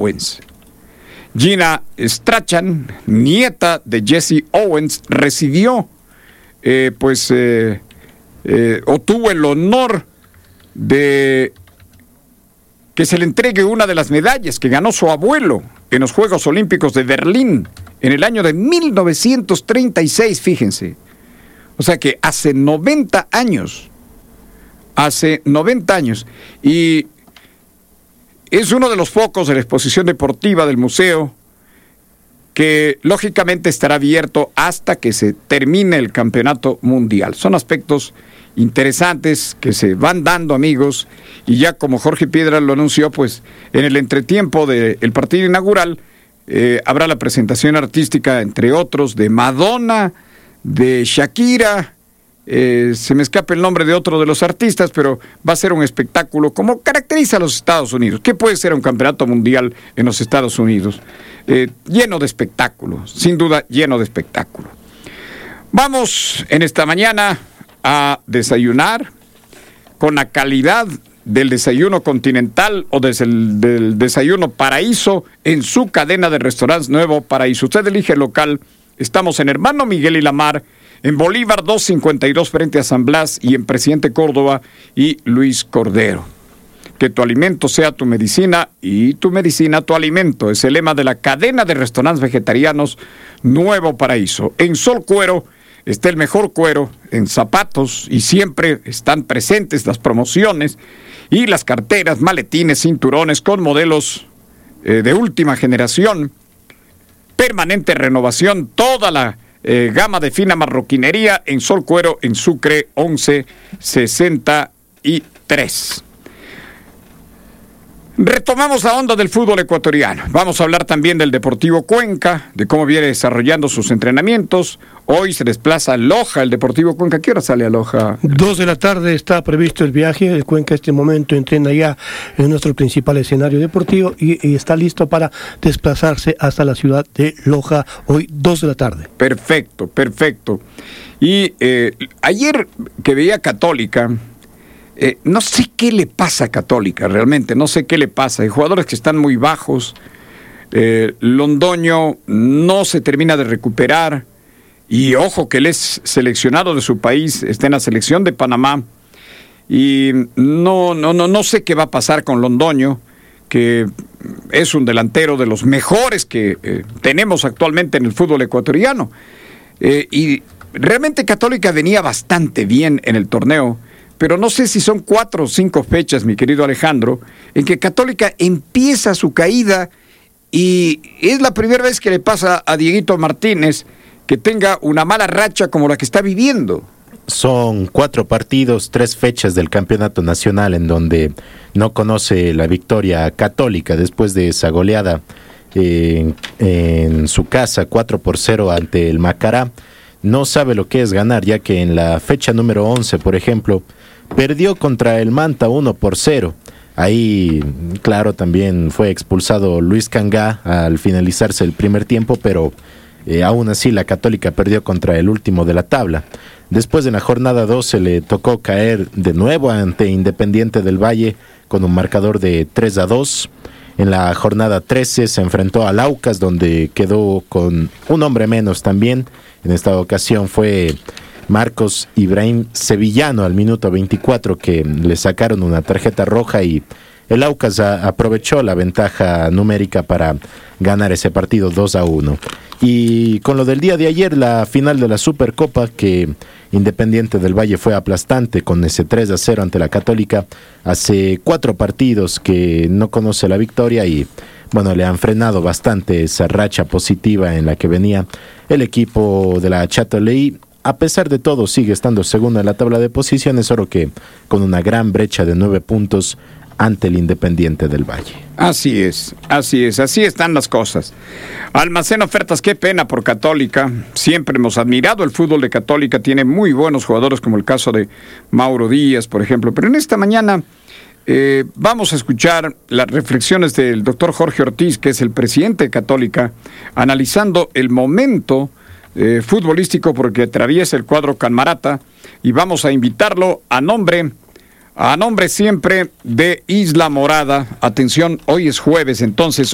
Owens. Gina Strachan, nieta de Jesse Owens, recibió, o tuvo el honor de que se le entregue una de las medallas que ganó su abuelo en los Juegos Olímpicos de Berlín en el año de 1936, fíjense. O sea que hace 90 años. Y es uno de los focos de la exposición deportiva del museo que lógicamente estará abierto hasta que se termine el campeonato mundial. Son aspectos interesantes que se van dando, amigos, y ya como Jorge Piedra lo anunció, pues en el entretiempo del partido inaugural habrá la presentación artística, entre otros, de Madonna, de Shakira, se me escapa el nombre de otro de los artistas, pero va a ser un espectáculo como caracteriza a los Estados Unidos. ¿Qué puede ser un campeonato mundial en los Estados Unidos? Lleno de espectáculo, sin duda lleno de espectáculo. Vamos en esta mañana a desayunar con la calidad del desayuno Continental o del desayuno Paraíso en su cadena de restaurantes Nuevo Paraíso. Usted elige el local. Estamos en Hermano Miguel y la Mar, en Bolívar 252 frente a San Blas y en Presidente Córdoba y Luis Cordero. Que tu alimento sea tu medicina y tu medicina tu alimento. Es el lema de la cadena de restaurantes vegetarianos Nuevo Paraíso. En Sol Cuero está el mejor cuero, en zapatos, y siempre están presentes las promociones y las carteras, maletines, cinturones con modelos de última generación. Permanente renovación, toda la gama de fina marroquinería en Sol Cuero, en Sucre 1163. Retomamos la onda del fútbol ecuatoriano. Vamos a hablar también del Deportivo Cuenca, de cómo viene desarrollando sus entrenamientos. Hoy se desplaza a Loja, el Deportivo Cuenca. ¿Qué hora sale a Loja? 2 de la tarde está previsto el viaje. El Cuenca en este momento entrena ya en nuestro principal escenario deportivo y está listo para desplazarse hasta la ciudad de Loja hoy 2 de la tarde. Perfecto, perfecto. Y ayer que veía Católica, no sé qué le pasa a Católica realmente, no sé qué le pasa. Hay jugadores que están muy bajos. Londoño no se termina de recuperar. Y ojo que él es seleccionado de su país, está en la selección de Panamá. Y no sé qué va a pasar con Londoño, que es un delantero de los mejores que tenemos actualmente en el fútbol ecuatoriano. Y realmente Católica venía bastante bien en el torneo. Pero no sé si son 4 o 5 fechas, mi querido Alejandro, en que Católica empieza su caída y es la primera vez que le pasa a Dieguito Martínez que tenga una mala racha como la que está viviendo. Son 4 partidos, 3 fechas del campeonato nacional en donde no conoce la victoria Católica después de esa goleada en su casa 4-0 ante el Macará. No sabe lo que es ganar, ya que en la fecha número 11, por ejemplo, perdió contra el Manta 1-0. Ahí, claro, también fue expulsado Luis Cangá al finalizarse el primer tiempo, pero aún así la Católica perdió contra el último de la tabla. Después, en la jornada 12, le tocó caer de nuevo ante Independiente del Valle con un marcador de 3-2. En la jornada 13 se enfrentó al Aucas, donde quedó con un hombre menos también. En esta ocasión fue Marcos Ibrahim Sevillano al minuto 24 que le sacaron una tarjeta roja y el Aucas aprovechó la ventaja numérica para ganar ese partido 2-1. Y con lo del día de ayer, la final de la Supercopa, que Independiente del Valle fue aplastante con ese 3-0 ante la Católica. Hace 4 partidos que no conoce la victoria y bueno, le han frenado bastante esa racha positiva en la que venía el equipo de la Châtelet. A pesar de todo, sigue estando segundo en la tabla de posiciones, solo que con una gran brecha de 9 puntos ante el Independiente del Valle. Así están las cosas. Almacén Ofertas, qué pena por Católica. Siempre hemos admirado el fútbol de Católica, tiene muy buenos jugadores como el caso de Mauro Díaz, por ejemplo. Pero en esta mañana vamos a escuchar las reflexiones del doctor Jorge Ortiz, que es el presidente de Católica, analizando el momento futbolístico porque atraviesa el cuadro Camarata, y vamos a invitarlo a nombre siempre de Isla Morada. Atención, hoy es jueves, entonces